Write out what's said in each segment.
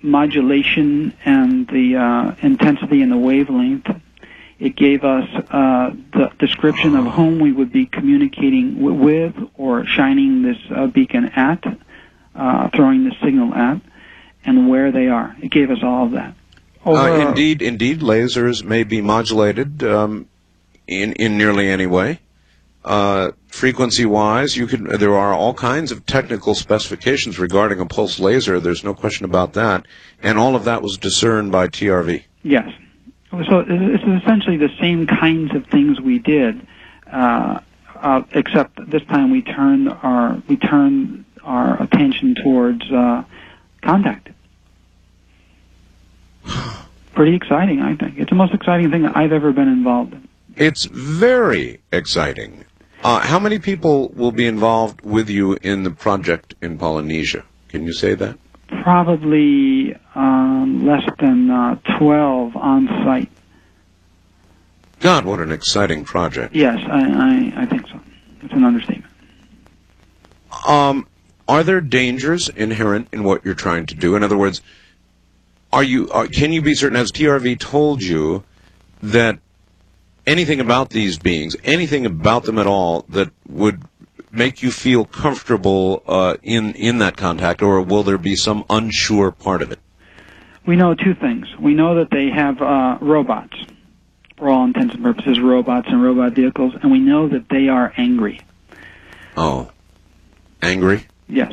modulation and the intensity and the wavelength. It gave us the description of whom we would be communicating with or shining this beacon at, throwing the signal at, and where they are. It gave us all of that. Indeed, lasers may be modulated in nearly any way. Frequency-wise, there are all kinds of technical specifications regarding a pulse laser. There's no question about that. And all of that was discerned by TRV. Yes. So it's essentially the same kinds of things we did, except this time we turned our attention towards contact. Pretty exciting, I think. It's the most exciting thing I've ever been involved in. It's very exciting. How many people will be involved with you in the project in Polynesia? Can you say that? Probably less than 12 on site. God, what an exciting project. Yes, I think so. It's an understatement. Are there dangers inherent in what you're trying to do? In other words, can you be certain, as TRV told you, that anything about these beings, anything about them at all, that would make you feel comfortable in that contact, or will there be some unsure part of it? We know two things. We know that they have robots, for all intents and purposes, robots and robot vehicles, and we know that they are angry. Oh. Angry? Yes.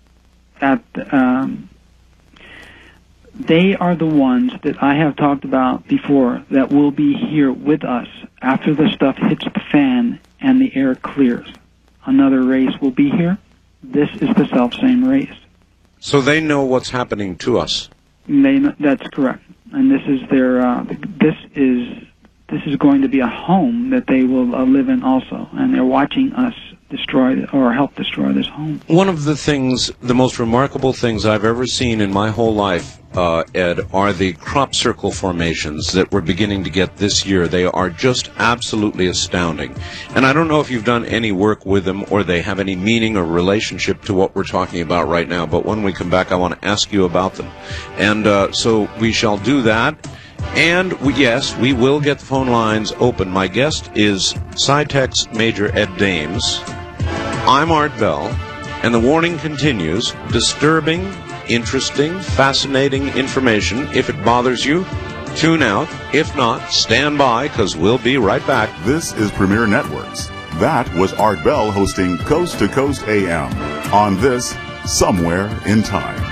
They are the ones that I have talked about before that will be here with us after the stuff hits the fan and the air clears. Another race will be here. This is the self-same race. So they know what's happening to us. That's correct. And this is their. This is going to be a home that they will live in also, and they're watching us destroy or help destroy this home. One of the most remarkable things I've ever seen in my whole life, Ed, are the crop circle formations that we're beginning to get this year. They are just absolutely astounding. And I don't know if you've done any work with them or they have any meaning or relationship to what we're talking about right now, but when we come back, I want to ask you about them. And so we shall do that. And yes, we will get the phone lines open. My guest is SciTech's Major Ed Dames. I'm Art Bell, and the warning continues. Disturbing, interesting, fascinating information. If it bothers you, tune out. If not, stand by, because we'll be right back. This is Premier Networks. That was Art Bell hosting Coast to Coast AM on this Somewhere in Time.